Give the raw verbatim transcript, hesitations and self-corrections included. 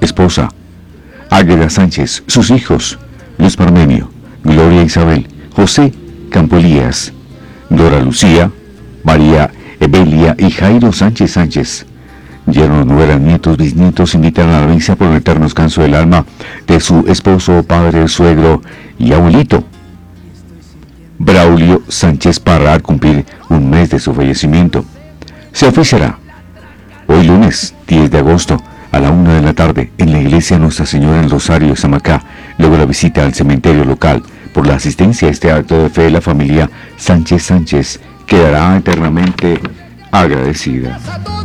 esposa, Águeda Sánchez, sus hijos, Luz Parmenio, Gloria Isabel, José Campo Elías, Dora Lucía, María Evelia y Jairo Sánchez Sánchez. Yernos, nueras, nietos, bisnietos invitan a la misa por el eterno descanso del alma de su esposo, padre, suegro y abuelito, Braulio Sánchez Parra, al cumplir un mes de su fallecimiento. Se oficiará hoy lunes diez de agosto a la una de la tarde en la iglesia Nuestra Señora del Rosario de Samacá, luego la visita al cementerio local. Por la asistencia a este acto de fe, la familia Sánchez Sánchez quedará eternamente agradecida.